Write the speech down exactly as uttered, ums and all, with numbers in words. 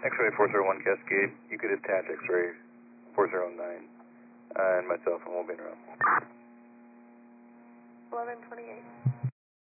X-ray four zero one Cascade, you could attach X-ray four zero nine, uh, and myself, and we'll be around. eleven twenty-eight.